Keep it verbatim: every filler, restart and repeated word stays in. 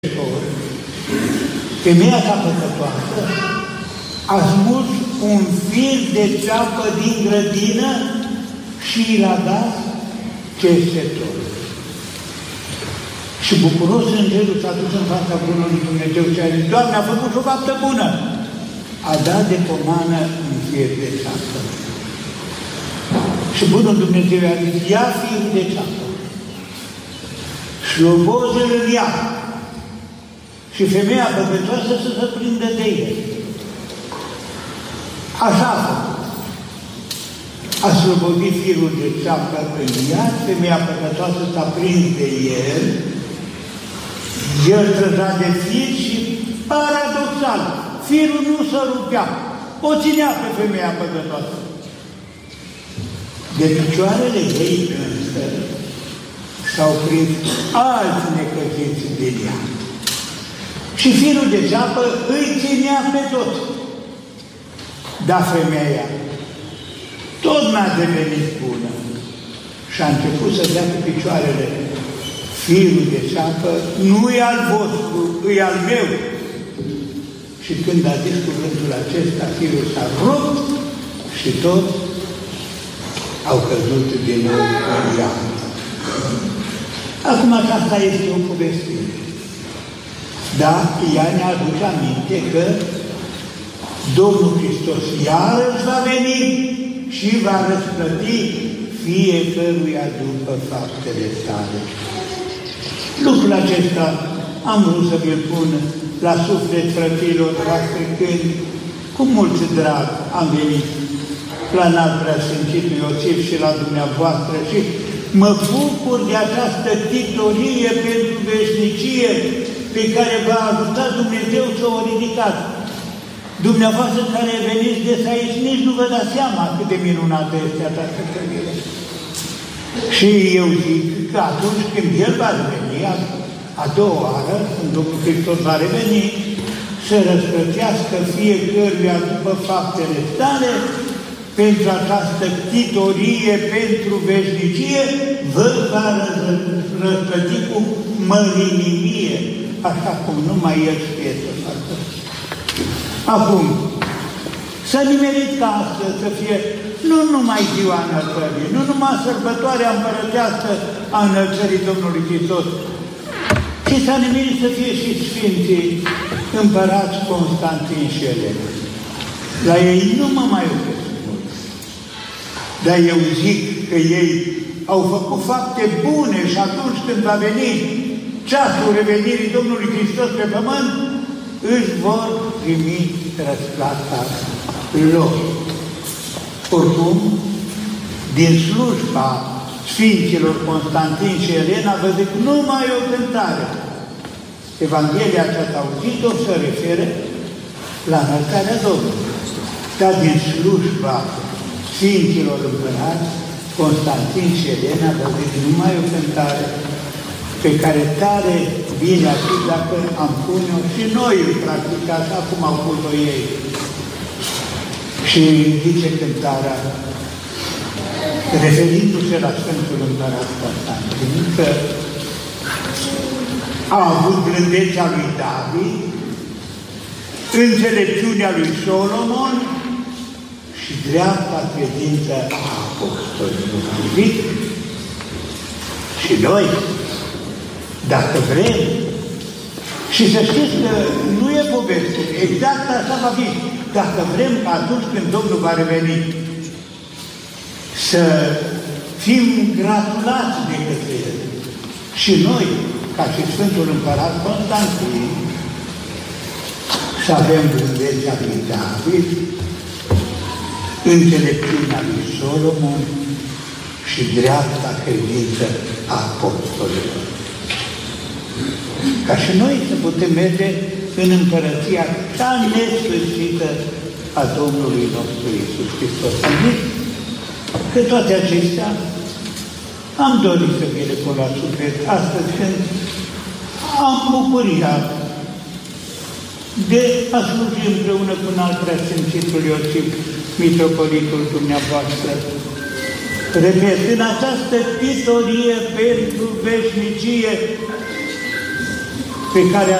Femeia ca păcătoasă a smuls un fir de ceapă din grădină și l-a dat cerșetorului. Și bucuros îngerul s-a dus în fața bunului Dumnezeu și a zis: Doamne, a făcut o faptă bună! A dat de pomană un fir de ceapă. Și bunul Dumnezeu i-a zis: ia firul de ceapă, șloboză-l în ea și femeia păcătoasă să se prindă de el. Așa a făcut. A slobozit firul de ceapă în ea, femeia păcătoasă s-a prins de el, el trăza de fir și, paradoxal, firul nu se rupea, o ținea pe femeia păcătoasă. De picioarele ei însă s-au prins alți necăjiți din ea. Și firul de ceapă îi ținea pe tot. Dar femeia tot n-a devenit bună și a început să dea cu picioarele: firul de ceapă nu e al vostru, e al meu. Și când a zis cuvântul acesta, firul s-a rupt și tot au căzut din nou în ea. Acum aceasta este o povestire. Dar ea ne aduce aminte că Domnul Hristos iarăși va veni și va răsplăti fiecăruia după faptele sale. Lucrul acesta am vrut să vi-l pun la suflet, frăților voastre, când cu mult drag am venit la înalt preasfințitul Iosif și la dumneavoastră și mă bucur de această titorie pentru veșnicie pe care v-a ajutat Dumnezeu să o ridicați. Dumneavoastră care veniți de aici, nici nu vă dați seama cât de minunată este această trăire. Și eu zic că atunci când El va reveni, a doua oară, când Domnul Hristos va reveni, să răsplătească fiecăruia după faptele sale, pentru această titorie, pentru veșnicie, vă va răsplăti cu mărinimie, așa cum numai El știe să facă. Acum, să nimerit ca astăzi să fie nu numai ziua înălțării, nu numai sărbătoarea împărătească a înălțării Domnului Hristos, ci s-a nimerit să fie și Sfinții Împărați Constantin și Elena. La ei nu mă mai iubesc mult, dar eu zic că ei au făcut fapte bune și atunci când va veni ceasul revenirii Domnului Hristos pe pământ, își vor primi răsplata lor. Oricum, din slujba Sfinților Constantin și Elena, vă zic numai o cântare. Evanghelia aceasta auzit-o se referă la înălțarea Domnului. Dar din slujba Sfinților Împărați Constantin și Elena, vă zic numai o cântare pe care tare bine ar fi dacă am pune-o și noi îl practic așa cum au pus-o ei. Și zice cântarea, referindu-se la Sfântul Împărat Constantin, că a avut blândețea lui David, înțelepciunea lui Solomon și dreapta credință a apostolilor. Și noi, dacă vrem, și să știți că nu e poveste, exact așa va fi, dacă vrem că atunci când Domnul va reveni să fim gratulați de către El, și noi, ca și Sfântul Împărat Constantin, să avem blândețea lui David, înțelepciunea lui Solomon și dreapta credință a apostolilor. Ca și noi să putem merge în împărăția cea nesfârșită a Domnului nostru Iisus Hristos. Am zis că toate acestea am dorit să vi le pun la suflet astăzi când am bucuria de a sluji împreună cu înalt preasfințitul Iosif, mitropolitul dumneavoastră. Repet, în această titorie pentru veșnicie, pe care